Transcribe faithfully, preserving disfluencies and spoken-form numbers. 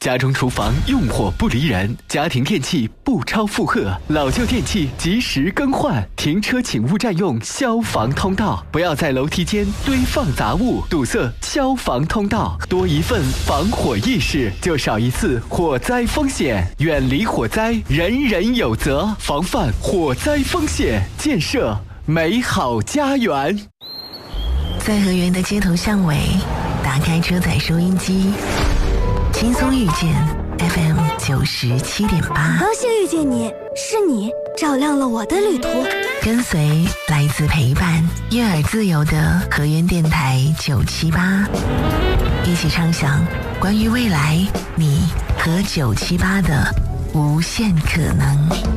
家中厨房用火不离人，家庭电器不超负荷，老旧电器及时更换。停车请勿占用消防通道，不要在楼梯间堆放杂物，堵塞消防通道。多一份防火意识，就少一次火灾风险。远离火灾，人人有责。防范火灾风险，建设美好家园。 在河源的街头巷尾，打开车载收音机，轻松遇见 F M 九十七点八。 高兴遇见你，是你照亮了我的旅途。 跟随来自陪伴、悦耳自由的河源电台九七八，一起畅想关于未来你和九七八的无限可能。